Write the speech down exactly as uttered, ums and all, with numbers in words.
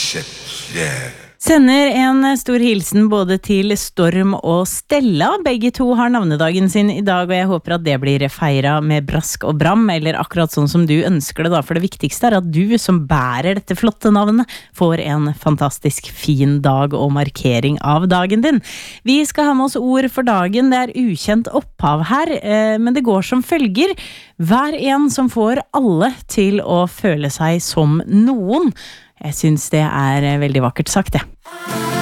shit, yeah. Sender en stor hilsen både til Storm og Stella. Begge to har navnedagen sin i dag, og jeg håper at det blir feiret med brask og bram, eller akkurat sånn som du ønsker det da, for det viktigste er at du som bærer dette flotte navnet får en fantastisk fin dag og markering av dagen din. Vi skal ha med oss ord for dagen, det er ukjent opphav her, men det går som følger. Hver en som får alle til å føle seg som noen. Jeg synes det er veldig vakkert sagt, det.